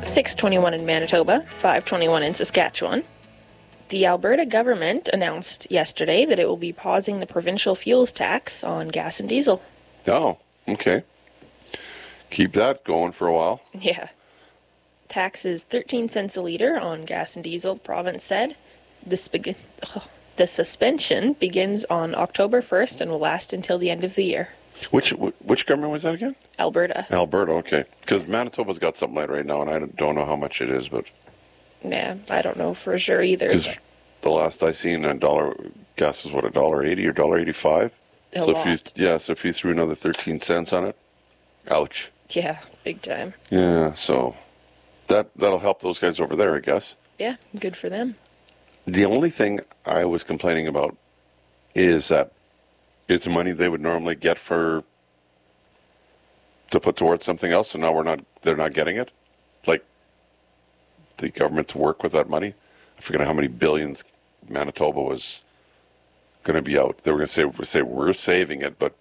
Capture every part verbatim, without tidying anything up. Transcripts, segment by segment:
six twenty-one in Manitoba, five twenty-one in Saskatchewan. The Alberta government announced yesterday that it will be pausing the provincial fuels tax on gas and diesel. Oh, okay. Keep that going for a while. Yeah. Tax is thirteen cents a litre on gas and diesel, the province said. This be- the suspension begins on October first and will last until the end of the year. Which which government was that again? Alberta. Alberta, okay. Because Yes. Manitoba's got something like right now, and I don't know how much it is, but... Yeah, I don't know for sure either. Because but the last I seen, a dollar gas was what, a dollar eighty or dollar eighty-five? A so lot. if you yeah, so if you threw another thirteen cents on it, ouch. Yeah, big time. Yeah, so that that'll help those guys over there, I guess. Yeah, good for them. The only thing I was complaining about is that it's money they would normally get for to put towards something else, and now we're not. They're not getting it. Like the government to work with that money. I forget how many billions Manitoba was going to be out. They were going to say say we're saving it, but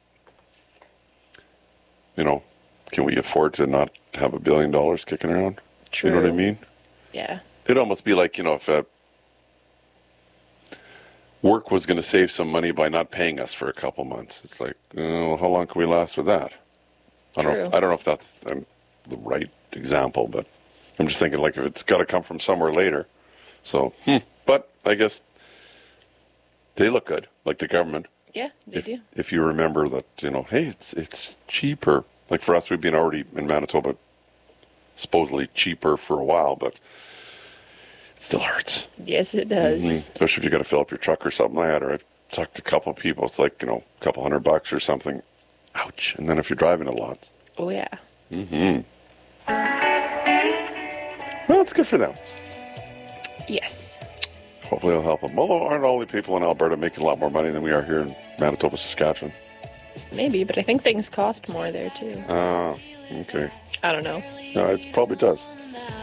you know, can we afford to not have a billion dollars kicking around? True. You know what I mean? Yeah. It'd almost be like, you know, if uh, work was going to save some money by not paying us for a couple months. It's like, oh, how long can we last with that? I don't. Know if, True. I don't know if that's um, the right example, but I'm just thinking like if it's got to come from somewhere later. So, hmm. But I guess they look good, like the government. Yeah, they If do. if you remember that, you know, hey, it's it's cheaper. Like for us, we've been already in Manitoba, supposedly cheaper for a while, but. It still hurts. Yes, it does. Mm-hmm. Especially if you got to fill up your truck or something like that. Or I've talked to a couple of people. It's like, you know, a couple hundred bucks or something. Ouch. And then if you're driving a lot. Oh, yeah. Mm-hmm. Well, it's good for them. Yes. Hopefully it'll help them. Although aren't all the people in Alberta making a lot more money than we are here in Manitoba, Saskatchewan? Maybe, but I think things cost more there, too. Ah, okay. I don't know. No, it probably does.